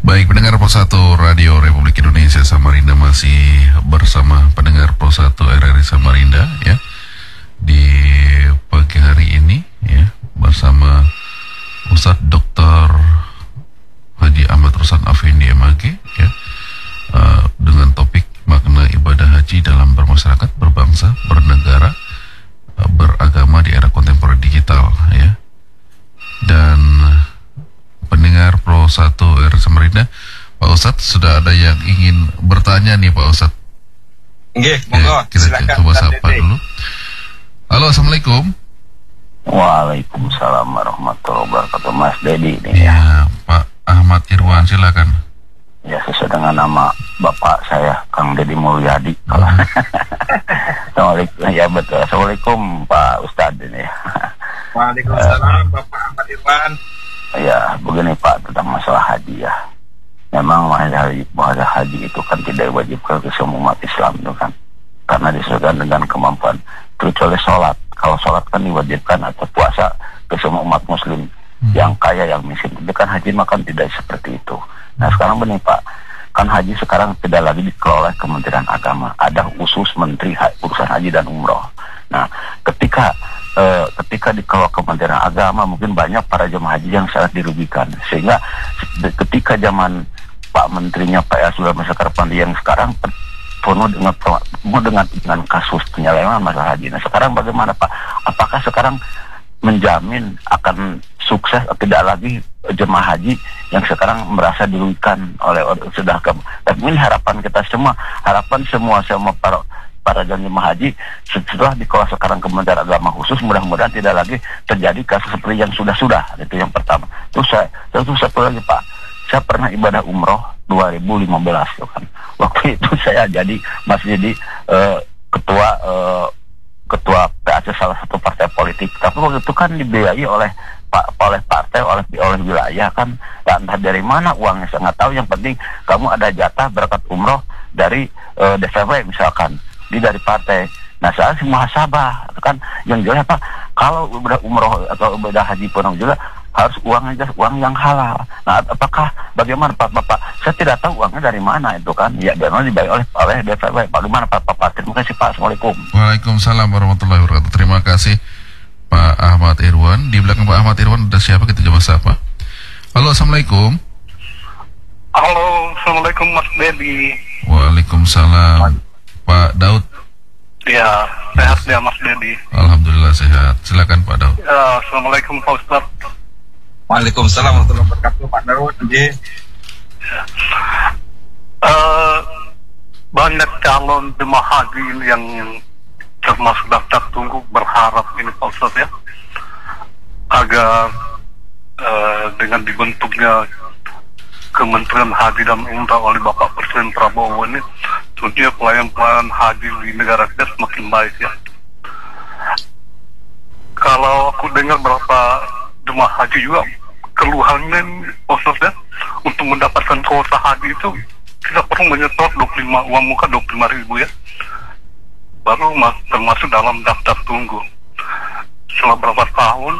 Baik, pendengar Pos 1 Radio Republik Indonesia Samarinda masih bersama pendengar Pos 1 RRI Samarinda ya. Di pagi hari ini ya bersama Ustadz Dr. Haji Ahmad Ruslan Afendi MAG ya, dengan topik makna ibadah haji dalam bermasyarakat, berbangsa, bernegara, beragama di era kontemporer digital ya. Dan pendengar Pro 1 RRI Samarinda, Pak Ustadz, sudah ada yang ingin bertanya nih Pak Ustadz. Nggih, monggo. Kita coba sapa dulu. Halo, Assalamualaikum. Waalaikumsalam warahmatullahi wabarakatuh. Mas Dedi ini ya. Pak Ahmad Irwan, silakan. Ya, sesuai dengan nama bapak saya, Kang Dedi Mulyadi. Assalamualaikum. Ya betul. Assalamualaikum Pak Ustadz ini. Waalaikumsalam Bapak Ahmad Irwan. Ya, begini Pak, tentang masalah haji ya. Memang masalah haji itu kan tidak diwajibkan ke semua umat Islam itu kan, karena disesuaikan dengan kemampuan. Kecuali sholat. Kalau sholat kan diwajibkan, atau puasa ke semua umat Muslim, yang kaya, yang miskin. Tapi kan haji makan tidak seperti itu. Nah sekarang begini Pak, kan haji sekarang tidak lagi dikelola oleh Kementerian Agama. Ada khusus Menteri Urusan Haji dan Umroh. Nah ketika dikelola Kementerian Agama, mungkin banyak para jemaah haji yang sangat dirugikan. Sehingga ketika zaman Pak Menterinya Pak Yasudar Masyarakat Pandi yang sekarang penuh dengan kasus penyelewengan masalah haji. Nah sekarang bagaimana Pak? Apakah sekarang menjamin akan sukses atau tidak lagi jemaah haji yang sekarang merasa dirugikan oleh sudah ke? Tapi ini harapan kita semua, para jemaah haji setelah dikelola sekarang Kementerian Agama khusus, mudah-mudahan tidak lagi terjadi kasus seperti yang sudah. Itu yang pertama. Terus satu lagi Pak, saya pernah ibadah umroh 2015 kan. Waktu itu saya masih jadi ketua PAC salah satu partai politik. Tapi waktu itu kan dibiayai oleh partai, oleh wilayah kan. Dan entah dari mana uangnya saya nggak tahu. Yang penting kamu ada jatah berangkat umroh dari DPW misalkan, dari partai. Nah saya sih muhasabah kan, yang jelas Pak, kalau udah umroh atau udah haji pun juga harus uang yang halal. Nah apakah bagaimana Pak Bapak? Saya tidak tahu uangnya dari mana itu kan. Ya dan dibayar oleh DPW. Bagaimana Pak Bapak? Terima kasih Pak. Assalamualaikum. Waalaikumsalam warahmatullahi wabarakatuh. Terima kasih Pak Ahmad Irwan. Di belakang Pak Ahmad Irwan ada siapa? Kita coba sapa. Halo, Assalamualaikum. Halo, Assalamualaikum Mas Dedi. Waalaikumsalam. Pak Daud. Ya, sehat ya Mas Dedi. Alhamdulillah sehat. Silakan Pak Daud. Ya, Assalamualaikum Pak Ustadz. Waalaikumsalam warahmatullahi wabarakatuh Pak Daud. Banyak calon jemaah haji ini yang termasuk daftar tunggu berharap ini Pak Ustadz ya, agar dengan dibentuknya Kementerian Haji dan Umrah oleh Bapak Presiden Prabowo ini, tentunya pelayan-pelayan haji di negara kita semakin baik ya. Kalau aku dengar berapa jemaah haji juga keluhannya khusus ya, untuk mendapatkan kuota haji itu kita perlu menyetor 25 uang muka 25.000 ya, baru termasuk dalam daftar tunggu. Setelah berapa tahun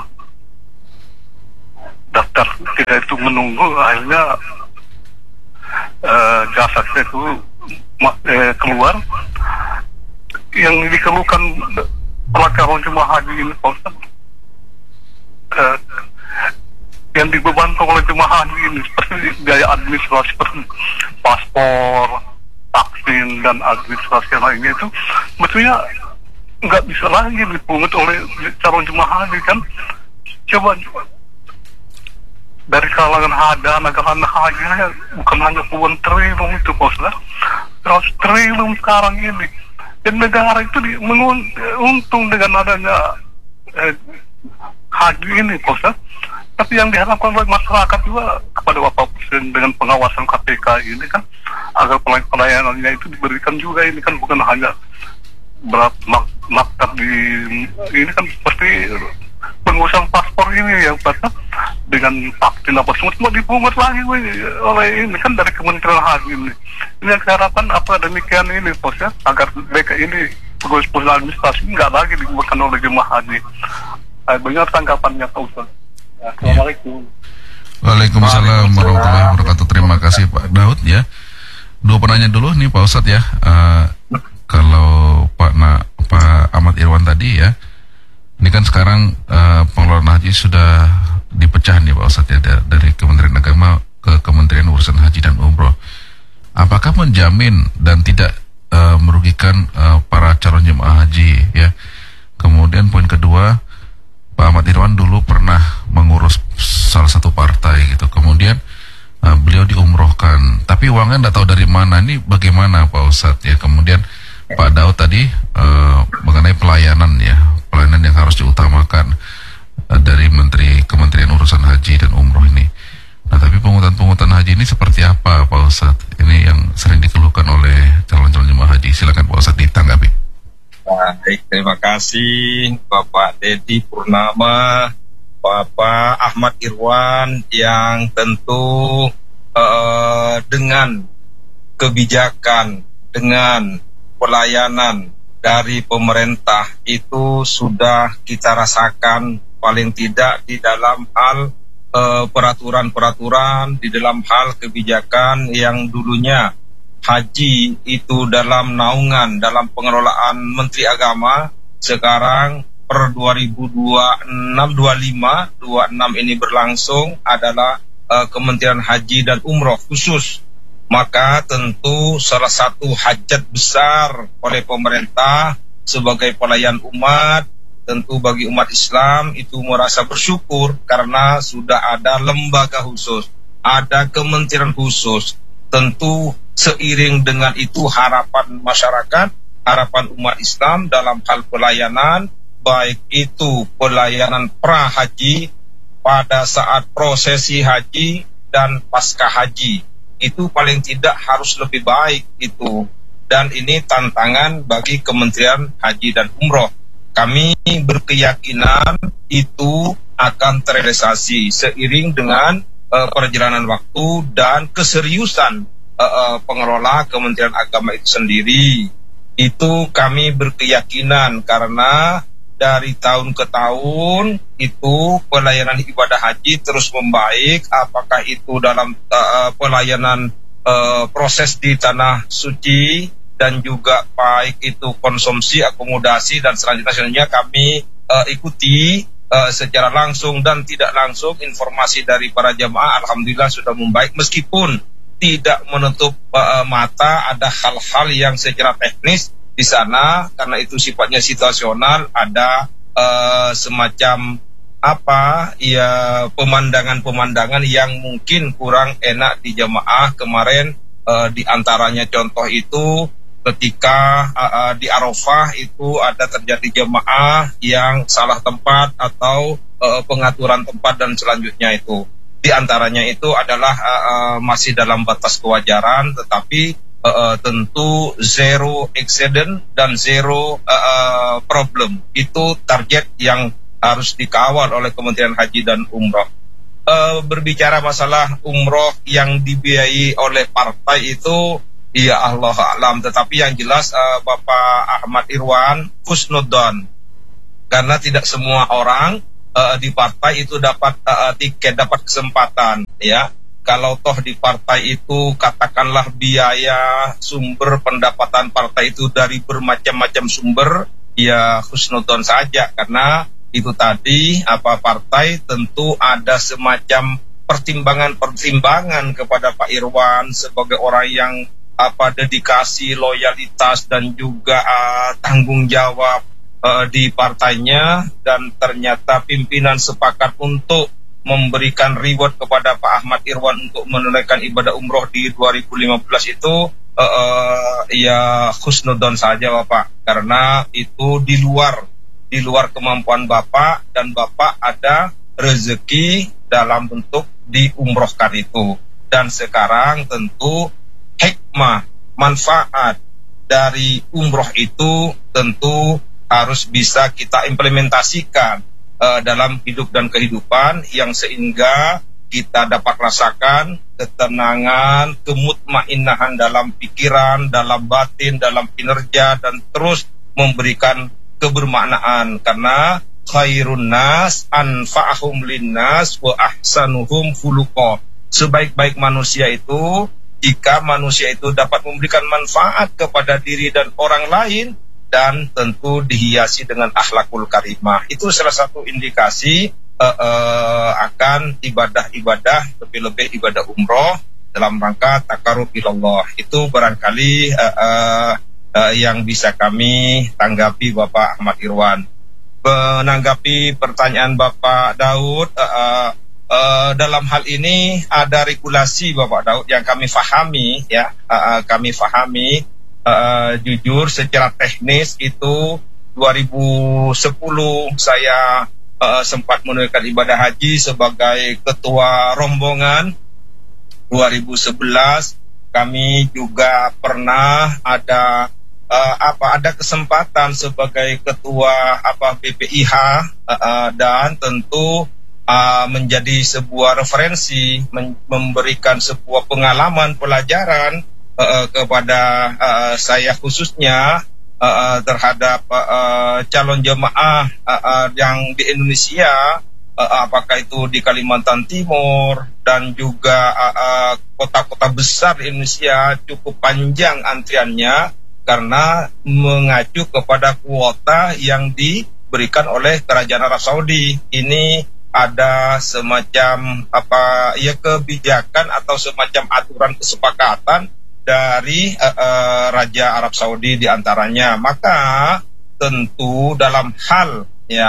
daftar tidak itu menunggu, akhirnya jasadnya itu keluar. Yang dikeluhkan para calon jemaah haji ini Pak Ustaz, yang dibebankan oleh jemaah haji ini seperti biaya administrasi seperti paspor, vaksin dan administrasi lainnya, itu sebetulnya nggak bisa lagi dipungut oleh calon jemaah haji kan. Coba dari kalangan anak haji bukan hanya puluhan triliun itu Pak Ustaz, 100 triliun sekarang ini, dan negara itu untung dengan adanya haji ini Pak Ustaz. Tapi yang diharapkan oleh masyarakat juga kepada Bapak Presiden dengan pengawasan KPK ini kan, agar pelayanannya itu diberikan juga ini kan, bukan hanya berat maktab di ini kan, seperti pengurusan paspor ini yang Pak, dengan vaksin apa semua dipungut lagi oleh ini kan dari Kementerian Haji ini. Ini yang diharapkan apa demikian ini Pak ya, agar mereka ini pegawai administrasi nggak lagi dibuatkan oleh jemaah haji. Banyak tanggapannya Pak Ustaz. Assalamualaikum. Waalaikumsalam warahmatullahi wabarakatuh. Terima kasih Pak Daud ya. Dua penanya dulu nih Pak Ustadz ya. Kalau Pak Ahmad Irwan tadi ya, ini kan sekarang pengelolaan haji sudah dipecah nih Pak Ustadz ya, dari Kementerian Agama ke Kementerian Urusan Haji dan Umroh. Apakah menjamin dan tidak merugikan para calon jemaah haji ya? Kemudian poin kedua, Pak Ahmad Irwan dulu pernah mengurus salah satu partai gitu, kemudian beliau diumrohkan, tapi uangnya nggak tahu dari mana. Ini bagaimana Pak Ustadz ya? Kemudian Pak Daud tadi mengenai pelayanan ya, pelayanan yang harus diutamakan dari Kementerian Urusan Haji dan Umroh ini. Nah, tapi pungutan haji ini seperti apa Pak Ustadz? Ini yang sering dikeluhkan oleh calon-calon jemaah haji. Silakan Pak Ustadz ditanggapi. Baik, terima kasih Bapak Dedi Purnama, Bapak Ahmad Irwan, yang tentu dengan kebijakan, dengan pelayanan dari pemerintah itu sudah kita rasakan, paling tidak di dalam hal peraturan-peraturan, di dalam hal kebijakan yang dulunya haji itu dalam naungan, dalam pengelolaan Menteri Agama, sekarang per 2026 ini berlangsung adalah Kementerian Haji dan Umroh khusus. Maka tentu salah satu hajat besar oleh pemerintah sebagai pelayan umat, tentu bagi umat Islam itu merasa bersyukur karena sudah ada lembaga khusus, ada kementerian khusus. Tentu seiring dengan itu harapan masyarakat, harapan umat Islam dalam hal pelayanan, baik itu pelayanan pra-haji pada saat prosesi haji dan pasca haji, itu paling tidak harus lebih baik itu. Dan ini tantangan bagi Kementerian Haji dan Umroh. Kami berkeyakinan itu akan terrealisasi seiring dengan perjalanan waktu dan keseriusan pengelola Kementerian Agama itu sendiri. Itu kami berkeyakinan karena dari tahun ke tahun itu pelayanan ibadah haji terus membaik, apakah itu dalam pelayanan proses di tanah suci dan juga baik itu konsumsi, akomodasi dan selanjutnya kami ikuti secara langsung dan tidak langsung informasi dari para jamaah. Alhamdulillah sudah membaik, meskipun tidak menutup mata ada hal-hal yang secara teknis di sana karena itu sifatnya situasional, ada semacam pemandangan-pemandangan yang mungkin kurang enak di jamaah kemarin. Di antaranya contoh itu ketika di Arafah itu ada terjadi jamaah yang salah tempat atau pengaturan tempat dan selanjutnya itu. Di antaranya itu adalah masih dalam batas kewajaran, tetapi tentu zero accident dan zero problem. Itu target yang harus dikawal oleh Kementerian Haji dan Umroh. Berbicara masalah umroh yang dibiayai oleh partai itu, ya Allah alam, tetapi yang jelas Bapak Ahmad Irwan husnudzon, karena tidak semua orang di partai itu dapat tiket, dapat kesempatan ya. Kalau toh di partai itu katakanlah biaya sumber pendapatan partai itu dari bermacam-macam sumber, ya husnudzon saja, karena itu tadi partai tentu ada semacam pertimbangan kepada Pak Irwan sebagai orang yang dedikasi, loyalitas dan juga tanggung jawab di partainya, dan ternyata pimpinan sepakat untuk memberikan reward kepada Pak Ahmad Irwan untuk menunaikan ibadah umroh di 2015 itu ya husnudzon saja Bapak, karena itu di luar kemampuan Bapak, dan Bapak ada rezeki dalam bentuk diumrohkan itu. Dan sekarang tentu hikmah, manfaat dari umroh itu tentu harus bisa kita implementasikan dalam hidup dan kehidupan, yang sehingga kita dapat rasakan ketenangan, kemutmainahan dalam pikiran, dalam batin, dalam kinerja, dan terus memberikan kebermaknaan, karena khairun nas anfa'ahum linnas wa ahsanuhum khuluqa. sebaik-baik manusia itu jika manusia itu dapat memberikan manfaat kepada diri dan orang lain, dan tentu dihiasi dengan akhlakul karimah. Itu salah satu indikasi akan ibadah-ibadah, lebih-lebih ibadah umroh dalam rangka takarrub ilallah. Itu barangkali yang bisa kami tanggapi Bapak Ahmad Irwan. Menanggapi pertanyaan Bapak Daud, dalam hal ini ada regulasi Bapak Daud yang kami fahami, ya, kami fahami. Jujur secara teknis itu 2010 saya sempat menunaikan ibadah haji sebagai ketua rombongan. 2011 kami juga pernah ada kesempatan sebagai ketua BPIH, dan tentu menjadi sebuah referensi, memberikan sebuah pengalaman pelajaran kepada saya khususnya terhadap calon jemaah yang di Indonesia, apakah itu di Kalimantan Timur dan juga kota-kota besar di Indonesia, cukup panjang antriannya karena mengacu kepada kuota yang diberikan oleh Kerajaan Arab Saudi. Ini ada semacam kebijakan atau semacam aturan kesepakatan dari Raja Arab Saudi diantaranya. Maka tentu dalam hal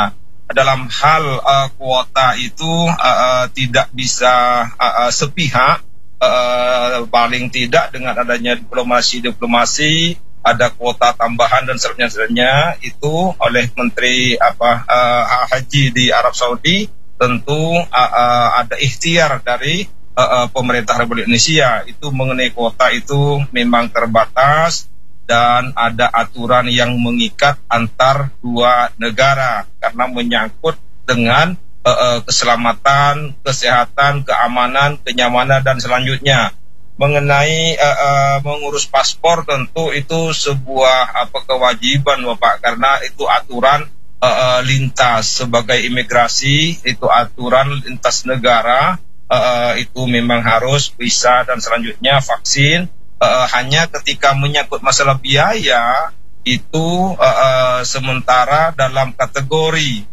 kuota itu tidak bisa sepihak, paling tidak dengan adanya diplomasi ada kuota tambahan dan seterusnya itu oleh Menteri Haji di Arab Saudi. Tentu ada ikhtiar dari pemerintah Republik Indonesia itu mengenai kuota itu memang terbatas, dan ada aturan yang mengikat antar dua negara karena menyangkut dengan keselamatan, kesehatan, keamanan, kenyamanan dan selanjutnya. Mengenai mengurus paspor tentu itu sebuah kewajiban Bapak, karena itu aturan lintas sebagai imigrasi, itu aturan lintas negara. Itu memang harus visa dan selanjutnya vaksin. Hanya ketika menyangkut masalah biaya itu sementara dalam kategori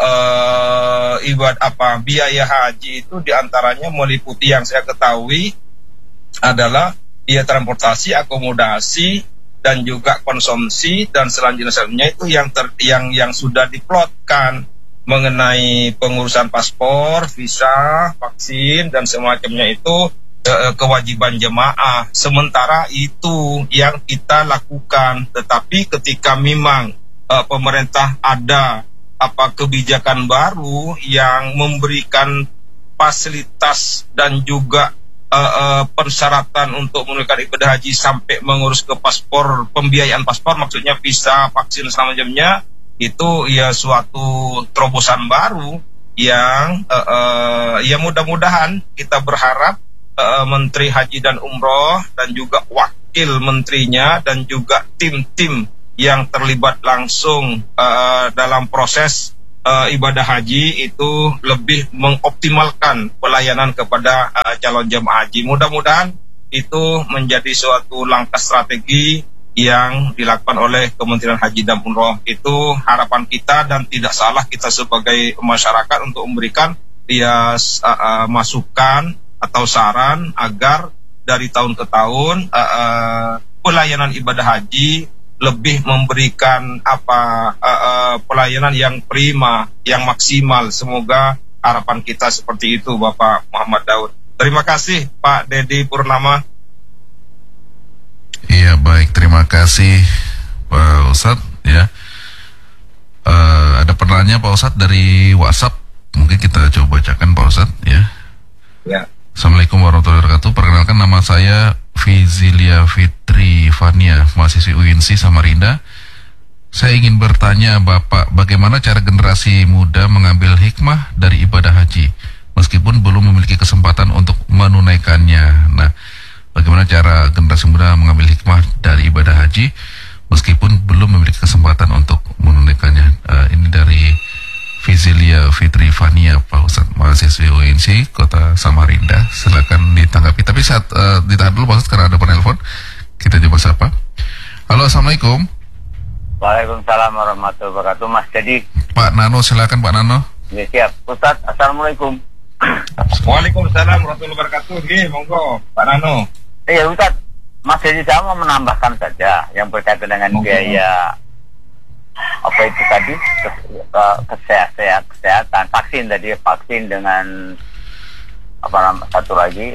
biaya haji itu diantaranya meliputi yang saya ketahui adalah biaya transportasi, akomodasi, dan juga konsumsi, dan selanjutnya itu yang sudah diplotkan mengenai pengurusan paspor, visa, vaksin dan semacamnya itu kewajiban jemaah. Sementara itu yang kita lakukan. Tetapi ketika memang pemerintah ada kebijakan baru yang memberikan fasilitas dan juga persyaratan untuk menunaikan ibadah haji sampai mengurus ke paspor, pembiayaan paspor, maksudnya visa, vaksin semacamnya, itu ya suatu terobosan baru yang mudah-mudahan kita berharap Menteri Haji dan Umroh dan juga wakil menterinya dan juga tim-tim yang terlibat langsung dalam proses ibadah haji itu lebih mengoptimalkan pelayanan kepada calon jemaah haji. Mudah-mudahan itu menjadi suatu langkah strategi yang dilakukan oleh Kementerian Haji dan Umroh. Itu harapan kita, dan tidak salah kita sebagai masyarakat untuk memberikan masukan atau saran agar dari tahun ke tahun pelayanan ibadah haji lebih memberikan pelayanan yang prima, yang maksimal. Semoga harapan kita seperti itu Bapak Muhammad Daud. Terima kasih Pak Dedi Purnama. Iya, baik, terima kasih Pak Ustadz ya. Ada pertanyaan Pak Ustadz dari WhatsApp, mungkin kita coba bacakan Pak Ustadz ya. Ya. Assalamualaikum warahmatullahi wabarakatuh. Perkenalkan, nama saya Fizilia Fitri Fania, mahasiswi UINSI Samarinda. Saya ingin bertanya Bapak, bagaimana cara generasi muda mengambil hikmah dari ibadah haji meskipun belum memiliki kesempatan untuk menunaikannya? Nah, bagaimana cara generasi muda mengambil hikmah dari ibadah haji meskipun belum memiliki kesempatan untuk menunaikannya? Ini dari Fizilia Fitri Fania, Pak Ustadz, mahasiswi UNC Kota Samarinda. Silakan ditanggapi. Tapi saat ditahan dulu Pak Ustadz karena ada penelpon. Kita coba sapa. Halo, Assalamualaikum. Waalaikumsalam warahmatullahi wabarakatuh. Mas Jadi. Pak Nano, silakan Pak Nano. Ya, siap. Ustadz, Assalamualaikum. Waalaikumsalam warahmatullahi wabarakatuh. Monggo, Pak Nano. Iya Ustadz, Mas Jadi saya mau menambahkan saja yang berkaitan dengan biaya apa itu tadi kesehatan, vaksin dengan apa nama satu lagi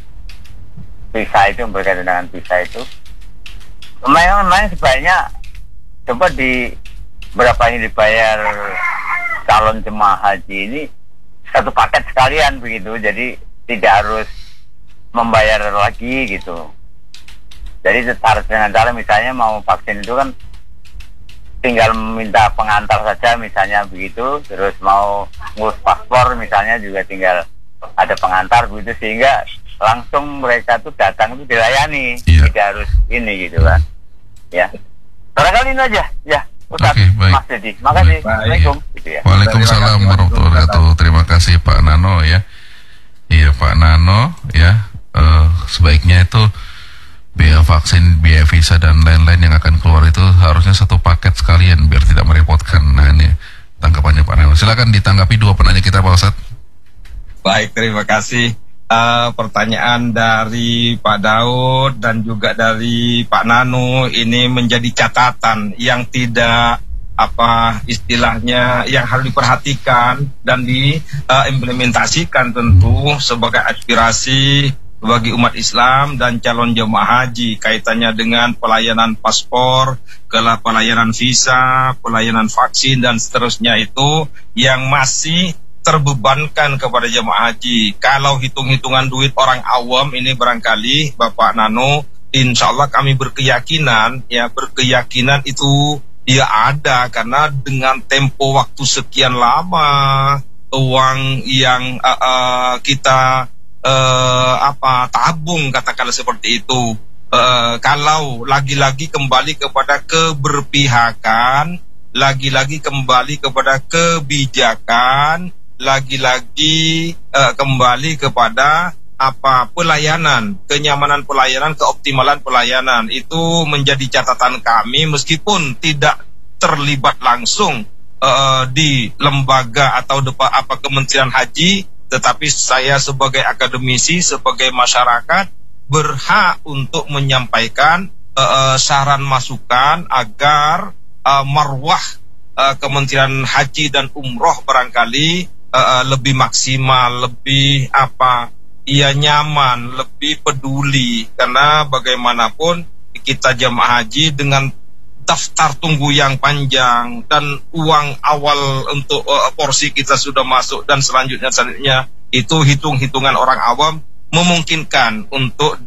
visa itu, yang berkaitan dengan visa itu. Memang sebaiknya coba di berapa ini dibayar calon jemaah haji ini satu paket sekalian begitu, jadi tidak harus membayar lagi gitu. Jadi harus dengan cara misalnya mau vaksin itu kan tinggal minta pengantar saja misalnya begitu, terus mau ngurus paspor misalnya juga tinggal ada pengantar begitu, sehingga langsung mereka tuh datang itu dilayani, tidak harus ini gitu kan. Ya, barangkali ini aja ya Ustaz. Mas Dedi, makasih. Assalamualaikum. Gitu ya. Waalaikumsalam warahmatullahi wabarakatuh. Terima kasih Pak Nano ya. Iya Pak Nano ya. Sebaiknya itu biaya vaksin, biaya visa dan lain-lain yang akan keluar itu harusnya satu paket sekalian biar tidak merepotkan. Nah ini tanggapannya Pak Nano. Silakan ditanggapi dua penanya kita Pak Ustadz. Baik, terima kasih. Pertanyaan dari Pak Daud dan juga dari Pak Nano ini menjadi catatan yang tidak istilahnya yang harus diperhatikan dan diimplementasikan tentu sebagai aspirasi bagi umat Islam dan calon jemaah haji kaitannya dengan pelayanan paspor, pelayanan visa, pelayanan vaksin dan seterusnya itu yang masih terbebankan kepada jemaah haji. Kalau hitung-hitungan duit orang awam ini barangkali Bapak Nano, insya Allah kami berkeyakinan itu ya ada, karena dengan tempo waktu sekian lama uang yang kita tabung katakanlah seperti itu, kalau lagi-lagi kembali kepada keberpihakan, lagi-lagi kembali kepada kebijakan, lagi-lagi kembali kepada pelayanan, kenyamanan pelayanan, keoptimalan pelayanan, itu menjadi catatan kami meskipun tidak terlibat langsung di lembaga atau Kementerian Haji, tetapi saya sebagai akademisi, sebagai masyarakat berhak untuk menyampaikan saran masukan agar marwah Kementerian Haji dan Umroh barangkali lebih maksimal, lebih nyaman, lebih peduli, karena bagaimanapun kita jemaah haji dengan daftar tunggu yang panjang dan uang awal untuk porsi kita sudah masuk dan selanjutnya itu hitung-hitungan orang awam memungkinkan untuk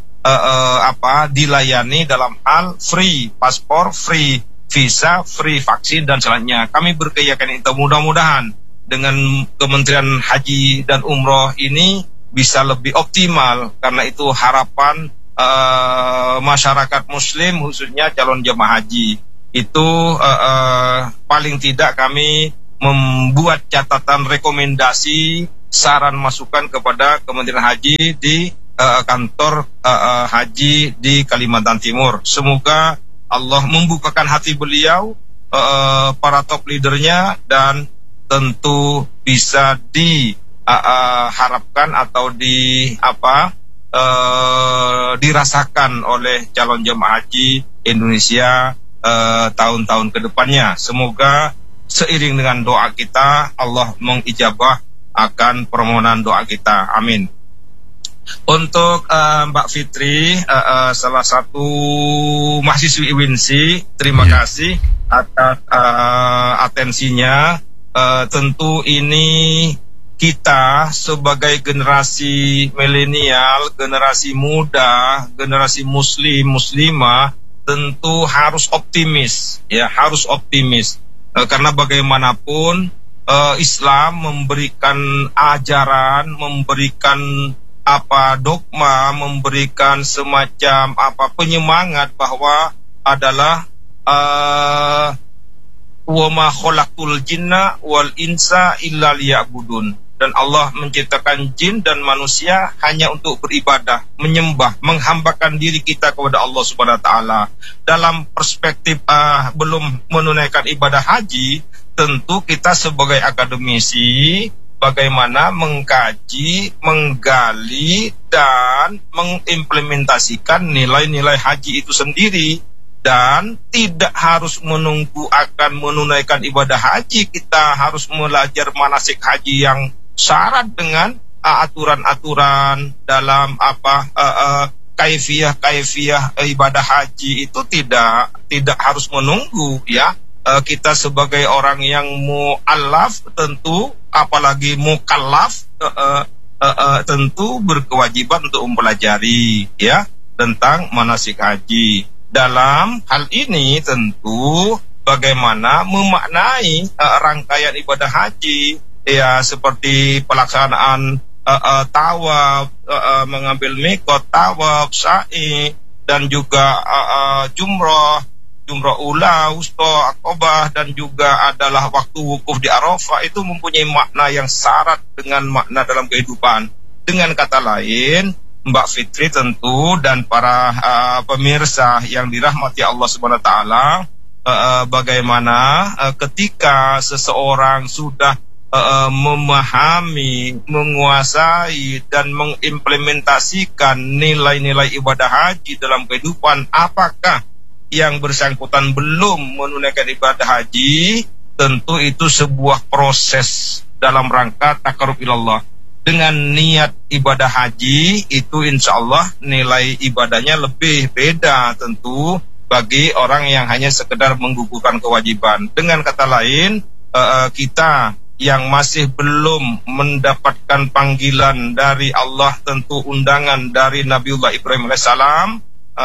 dilayani dalam hal free paspor, free visa, free vaksin dan selanjutnya. Kami berkeyakinan itu mudah-mudahan dengan Kementerian Haji dan Umroh ini bisa lebih optimal, karena itu harapan masyarakat muslim khususnya calon jemaah haji. Itu paling tidak kami membuat catatan rekomendasi saran masukan kepada Kementerian Haji di kantor haji di Kalimantan Timur. Semoga Allah membukakan hati beliau, para top leadernya, dan tentu bisa diharapkan atau dirasakan oleh calon jemaah haji Indonesia tahun-tahun ke depannya. Semoga seiring dengan doa kita Allah mengijabah akan permohonan doa kita. Amin. Untuk Mbak Fitri, salah satu mahasiswi UNC, terima kasih atas atensinya. Tentu ini kita sebagai generasi milenial, generasi muda, generasi muslimah tentu harus optimis, ya, harus optimis. Karena bagaimanapun Islam memberikan ajaran, memberikan dogma, memberikan semacam penyemangat bahwa adalah wa ma khalaqtul jinna wal insa illa liya'budun. Dan Allah menciptakan jin dan manusia hanya untuk beribadah, menyembah, menghambakan diri kita kepada Allah Subhanahu wa taala. Dalam perspektif belum menunaikan ibadah haji, tentu kita sebagai akademisi bagaimana mengkaji, menggali dan mengimplementasikan nilai-nilai haji itu sendiri. Dan tidak harus menunggu akan menunaikan ibadah haji, kita harus belajar manasik haji yang syarat dengan aturan-aturan dalam kaifiyah ibadah haji itu tidak harus menunggu ya. Kita sebagai orang yang mu'allaf tentu, apalagi mukallaf, tentu berkewajiban untuk mempelajari ya tentang manasik haji. Dalam hal ini tentu bagaimana memaknai rangkaian ibadah haji ya, seperti pelaksanaan tawaf, mengambil mikot, tawaf, sa'i, dan juga jumrah ula, wusta, akobah, dan juga adalah waktu wukuf di Arafah. Itu mempunyai makna yang syarat dengan makna dalam kehidupan. Dengan kata lain, Mbak Fitri tentu dan para pemirsa yang dirahmati Allah Subhanahu wa taala, bagaimana ketika seseorang sudah memahami, menguasai dan mengimplementasikan nilai-nilai ibadah haji dalam kehidupan, apakah yang bersangkutan belum menunaikan ibadah haji, tentu itu sebuah proses dalam rangka taqarrub ilallah. Dengan niat ibadah haji itu insya Allah nilai ibadahnya lebih beda tentu bagi orang yang hanya sekedar menggugurkan kewajiban. Dengan kata lain, kita yang masih belum mendapatkan panggilan dari Allah, tentu undangan dari Nabiullah Ibrahim alaihissalam,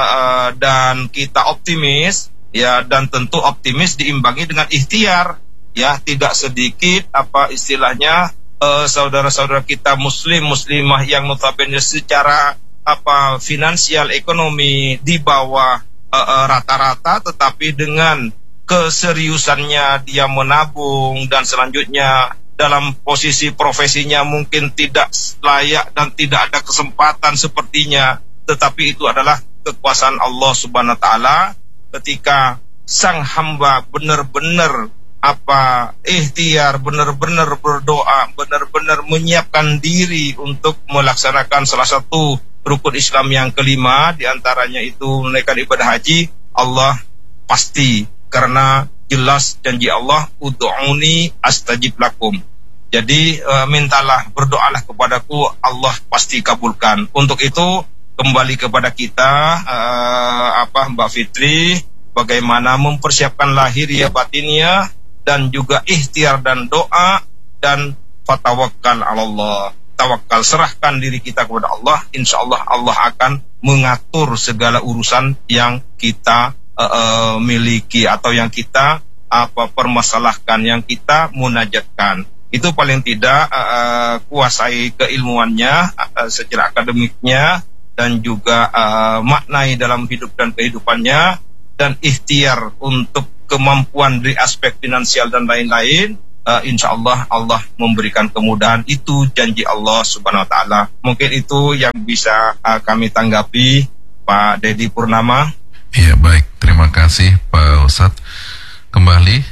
dan kita optimis ya, dan tentu optimis diimbangi dengan ikhtiar ya. Tidak sedikit istilahnya saudara-saudara kita muslimah yang notabene secara finansial ekonomi di bawah rata-rata, tetapi dengan keseriusannya dia menabung dan selanjutnya dalam posisi profesinya mungkin tidak layak dan tidak ada kesempatan sepertinya, tetapi itu adalah kekuasaan Allah Subhanahu wa taala ketika sang hamba benar-benar ikhtiar, benar-benar berdoa, benar-benar menyiapkan diri untuk melaksanakan salah satu rukun Islam yang kelima, diantaranya itu menunaikan ibadah haji. Allah pasti, karena jelas janji Allah, ud'uni astajib lakum. Jadi mintalah, berdoalah kepadaku, Allah pasti kabulkan. Untuk itu kembali kepada kita, Mbak Fitri, bagaimana mempersiapkan lahiriah batinnya, dan juga ikhtiar dan doa, dan fatawakkal ala Allah, tawakal, serahkan diri kita kepada Allah. Insya Allah Allah akan mengatur segala urusan yang kita miliki atau yang kita permasalahkan, yang kita munajatkan. Itu paling tidak kuasai keilmuannya secara akademiknya, dan juga maknai dalam hidup dan kehidupannya, dan ikhtiar untuk kemampuan dari aspek finansial dan lain-lain. Insya Allah Allah memberikan kemudahan. Itu janji Allah Subhanahu wa taala. Mungkin itu yang bisa kami tanggapi, Pak Dedi Purnama. Ya, baik, terima kasih Pak Ustadz. Kembali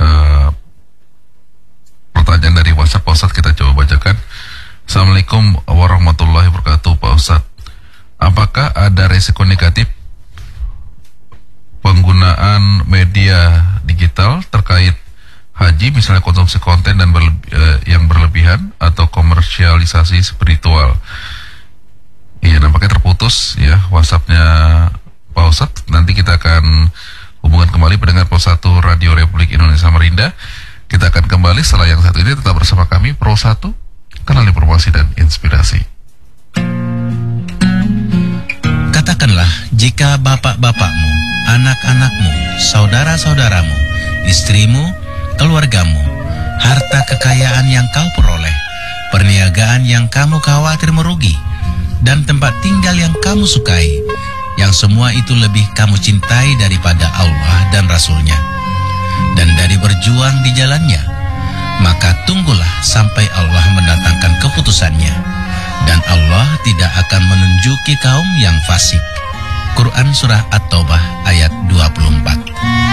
pertanyaan dari WhatsApp Pak Ustadz kita coba bacakan. Assalamualaikum warahmatullahi wabarakatuh Pak Ustadz. Apakah ada resiko negatif penggunaan media digital terkait haji, misalnya konsumsi konten dan yang berlebihan atau komersialisasi spiritual? Iya, nampaknya terputus ya WhatsApp-nya Pak Ustadz. Nanti kita akan hubungan kembali pendengar Pro 1 Radio Republik Indonesia Samarinda. Kita akan kembali setelah yang satu ini. Tetap bersama kami Pro 1, kanal informasi dan inspirasi. Katakanlah jika bapak-bapakmu, anak-anakmu, saudara-saudaramu, istrimu, keluargamu, harta kekayaan yang kau peroleh, perniagaan yang kamu khawatir merugi, dan tempat tinggal yang kamu sukai, yang semua itu lebih kamu cintai daripada Allah dan Rasul-Nya, dan dari berjuang di jalannya, maka tunggulah sampai Allah mendatangkan keputusannya, dan Allah tidak akan menunjuki kaum yang fasik. Quran Surah At-Taubah ayat 24.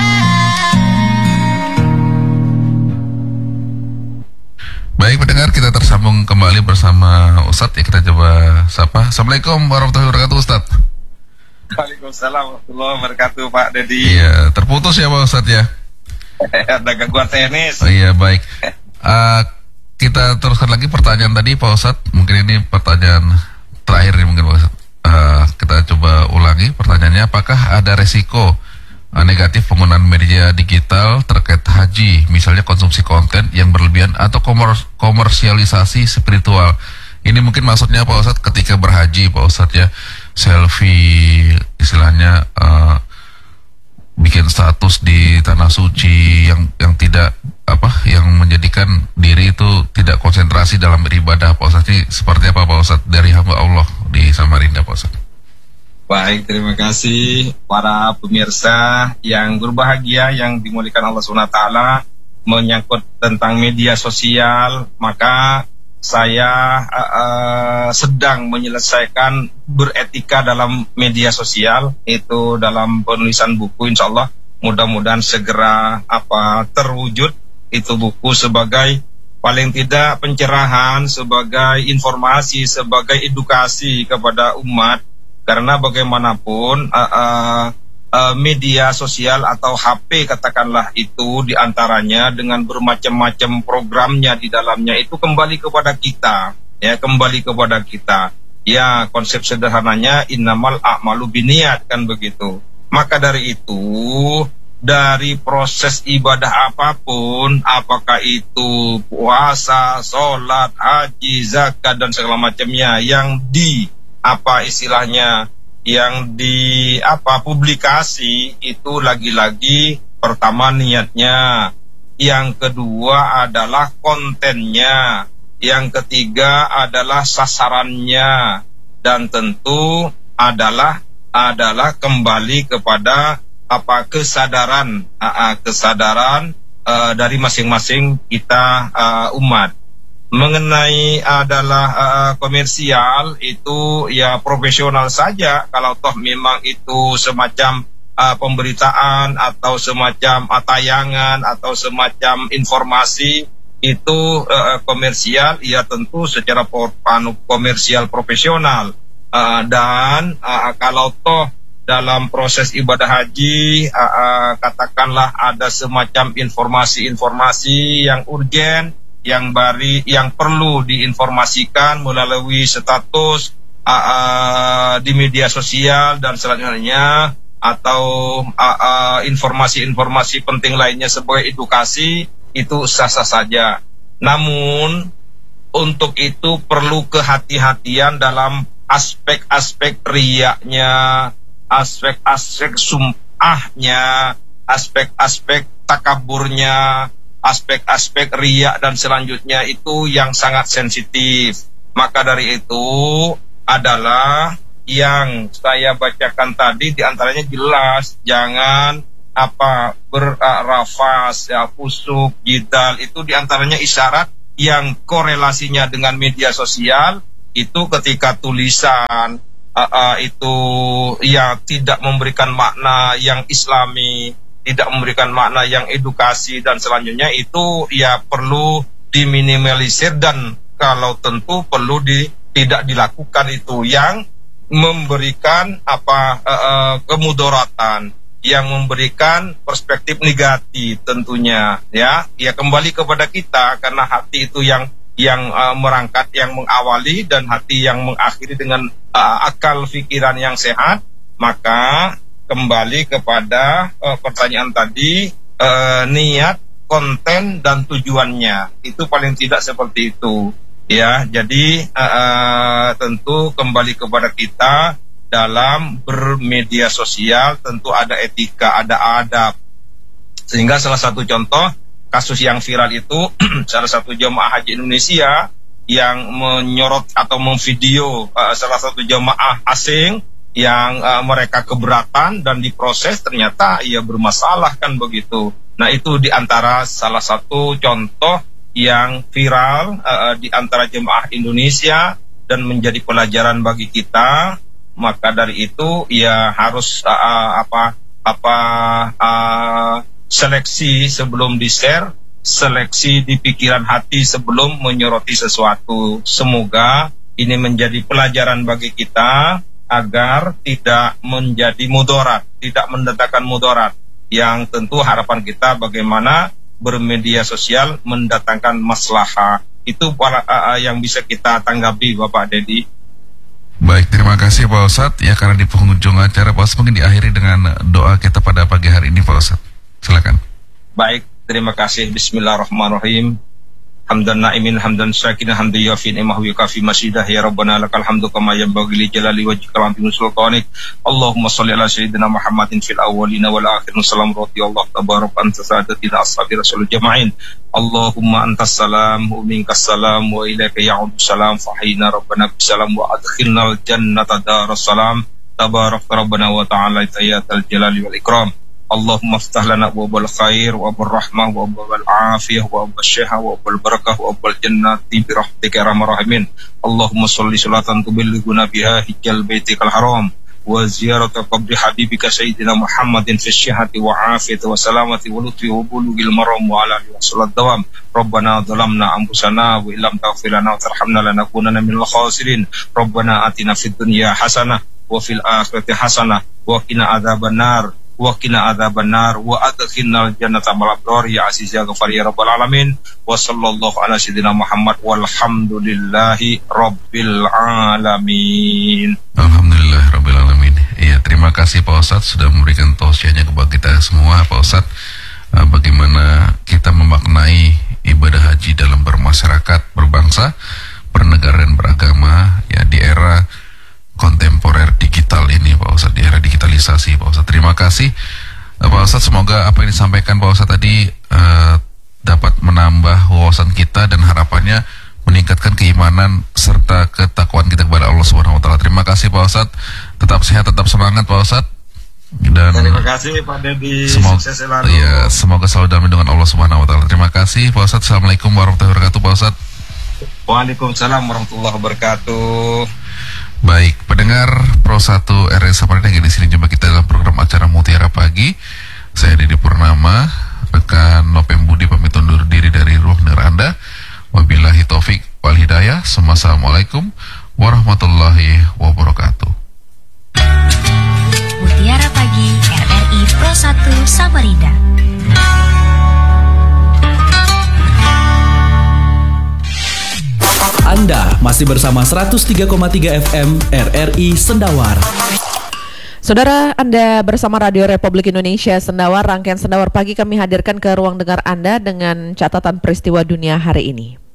Baik pendengar, kita tersambung kembali bersama Ustadz ya, kita coba sapa. Assalamualaikum warahmatullahi wabarakatuh Ustadz. Waalaikumsalam warahmatullahi wabarakatuh Pak Dedi. Iya, terputus ya Pak Ustadz ya. Ada gangguan teknis. Oh iya, baik. Kita teruskan lagi pertanyaan tadi Pak Ustadz. Mungkin ini pertanyaan terakhir nih mungkin Pak Ustadz. Kita coba ulangi pertanyaannya. Apakah ada resiko negatif penggunaan media digital terkait haji, misalnya konsumsi konten yang berlebihan atau komersialisasi spiritual? Ini mungkin maksudnya Pak Ustadz ketika berhaji Pak Ustadz ya, selfie istilahnya, bikin status di tanah suci yang tidak yang menjadikan diri itu tidak konsentrasi dalam beribadah Pak Ustadz. Ini seperti apa Pak Ustadz dari hamba Allah di Samarinda Pak Ustadz? Baik, terima kasih para pemirsa yang berbahagia yang dimuliakan Allah SWT. Menyangkut tentang media sosial, maka saya sedang menyelesaikan beretika dalam media sosial itu dalam penulisan buku, insya Allah mudah-mudahan segera terwujud itu buku sebagai paling tidak pencerahan, sebagai informasi, sebagai edukasi kepada umat. Karena bagaimanapun media sosial atau HP katakanlah itu diantaranya dengan bermacam-macam programnya di dalamnya itu kembali kepada kita, ya, kembali kepada kita. Ya, konsep sederhananya innamal a'malu binniyat, kan begitu. Maka dari itu, dari proses ibadah apapun, apakah itu puasa, sholat, haji, zakat dan segala macamnya yang yang publikasi itu lagi-lagi pertama niatnya, yang kedua adalah kontennya, yang ketiga adalah sasarannya, dan tentu adalah kembali kepada kesadaran dari masing-masing kita umat. Mengenai adalah komersial itu ya profesional saja, kalau toh memang itu semacam pemberitaan atau semacam tayangan atau semacam informasi itu komersial, ya tentu secara komersial profesional. Dan kalau toh dalam proses ibadah haji katakanlah ada semacam informasi-informasi yang urgen, yang perlu diinformasikan melalui status di media sosial dan selanjutnya, atau informasi-informasi penting lainnya sebagai edukasi, itu sah-sah saja. Namun untuk itu perlu kehati-hatian dalam aspek-aspek riyaknya, aspek-aspek sum'ahnya, aspek-aspek takaburnya, aspek-aspek riya dan selanjutnya itu yang sangat sensitif. Maka dari itu adalah yang saya bacakan tadi diantaranya jelas, jangan berrafas, fusuk, jidal, itu diantaranya isyarat yang korelasinya dengan media sosial. Itu ketika tulisan itu ya tidak memberikan makna yang islami, tidak memberikan makna yang edukasi dan selanjutnya, itu ya perlu diminimalisir, dan kalau tentu perlu tidak dilakukan itu yang memberikan kemudaratan, yang memberikan perspektif negatif tentunya, ya kembali kepada kita, karena hati itu yang merangkat, yang mengawali, dan hati yang mengakhiri dengan akal pikiran yang sehat. Maka kembali kepada pertanyaan tadi, niat, konten, dan tujuannya itu paling tidak seperti itu, ya. Jadi tentu kembali kepada kita dalam bermedia sosial, tentu ada etika, ada adab. Sehingga salah satu contoh kasus yang viral itu salah satu jemaah haji Indonesia yang menyorot atau memvideo salah satu jemaah asing yang mereka keberatan dan diproses, ternyata ia bermasalah, kan begitu. Nah, itu di antara salah satu contoh yang viral di antara jemaah Indonesia dan menjadi pelajaran bagi kita. Maka dari itu ya harus seleksi sebelum di-share, seleksi di pikiran hati sebelum menyoroti sesuatu. Semoga ini menjadi pelajaran bagi kita agar tidak menjadi mudarat, tidak mendatangkan mudarat. Yang tentu harapan kita bagaimana bermedia sosial mendatangkan maslahah. Itu yang bisa kita tanggapi, Bapak Dedi. Baik, terima kasih Pak Ustadz. Ya, karena di penghujung acara Pak Ustadz mungkin diakhiri dengan doa kita pada pagi hari ini Pak Ustadz. Silakan. Baik, terima kasih. Bismillahirrahmanirrahim. Hamdan na'imin, hamdan syakirin, hamdan yafin, imah wikafi masyidah, ya Rabbana lakal hamdu kama yanbaghi li jalali wajhikal azim sultanik. Allahumma sholli ala sayyidina Muhammadin fil awwalina wal akhirin. Salam roti Allah tabarak anta sadatina ashabi rasul jama'in. Allahumma antas salam wa minkas salam wa ilaika ya'udu salam fahina Rabbana bisalam wa adkhilnal jannata daras salam. Tabarak Rabbana wa ta'ala ayatal jalali wal ikram. Allahumma ftah lana abwabal khair wa abwal rahmah wa abwal afiyah wa abwal syihah wa abwal barakah wa abwal jannati birahmatika ya arhamar rahimin. Allahumma sholli sholatan tuballighuna biha hijjal baitikal haram wa ziyarata qabri habibika sayyidina Muhammadin fi syihhati wa afiyati wa salamati wa lutfi wa bulughil maram wa ala alihi wa sallam dawam. Rabbana dhalamna anfusana wa illam taghfir lana wa tarhamna lanakunanna minal khasirin. Rabbana atina fid dunya hasanah wa fil akhirati hasanah wa qina adzabannar wa qina adzabannar wa adkhilnal jannata ma'al abrar ya aziz ya ghafar ya rabbal alamin. Wa sallallahu ala sayyidina Muhammad walhamdulillahi rabbil alamin. Alhamdulillah rabbil alamin. Iya, terima kasih Pak Ustadz sudah memberikan tausiahnya kepada kita semua Pak Ustadz, bagaimana kita memaknai ibadah haji dalam bermasyarakat, berbangsa, bernegara dan beragama ya di era kontemporer digital ini Pak Ustadz, di era digitalisasi Pak Ustadz. Terima kasih Pak Ustadz, semoga apa yang disampaikan Pak Ustadz tadi dapat menambah wawasan kita dan harapannya meningkatkan keimanan serta ketakwaan kita kepada Allah Subhanahu wa taala. Terima kasih Pak Ustadz, tetap sehat, tetap semangat Pak Ustadz. Dan terima kasih Pak Dedi, sukses selalu. Ya, semoga selalu dalam lindungan Allah Subhanahu wa taala. Terima kasih Pak Ustadz. Assalamualaikum warahmatullahi wabarakatuh Pak Ustadz. Waalaikumsalam warahmatullahi wabarakatuh. Baik, pendengar Pro 1 RRI Samarinda, yang di sini jumpa kita dalam program acara Mutiara Pagi. Saya Didi Purnama, rekan Nopem Budi pamit undur diri dari ruang dengar Anda. Wabillahi taufik wal hidayah. Assalamualaikum warahmatullahi wabarakatuh. Mutiara Pagi RRI Pro 1 Samarinda. Anda masih bersama 103,3 FM RRI Sendawar. Saudara, Anda bersama Radio Republik Indonesia Sendawar. Rangkaian Sendawar Pagi kami hadirkan ke ruang dengar Anda dengan catatan peristiwa dunia hari ini.